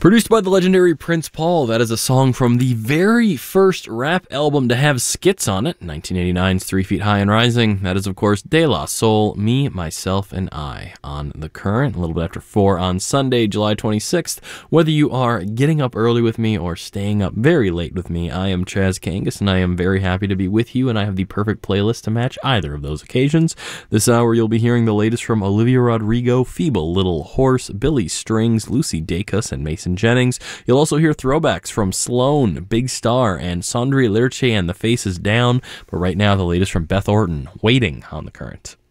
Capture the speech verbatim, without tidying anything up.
Produced by the legendary Prince Paul, that is a song from the very first rap album to have skits on it, nineteen eighty-nine's Three Feet High and Rising. That is, of course, De La Soul, Me, Myself, and I on The Current, a little bit after four on Sunday, July twenty-sixth. Whether you are getting up early with me or staying up very late with me, I am Chaz Kangas, and I am very happy to be with you, and I have the perfect playlist to match either of those occasions. This hour, you'll be hearing the latest from Olivia Rodrigo, Feeble Little Horse, Billy Strings, Lucy Dacus, and Mason Jennings. You'll also hear throwbacks from Sloan, Big Star, and Sondre Lerche and The Faces Down. But right now, the latest from Beth Orton, Waiting on The Current.